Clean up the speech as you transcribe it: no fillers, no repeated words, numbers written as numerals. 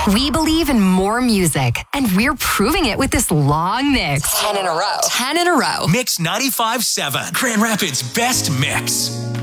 We believe in more music, and we're proving it with this long mix. 10 in a row. 10 in a row. Mix 95.7, Grand Rapids' best mix.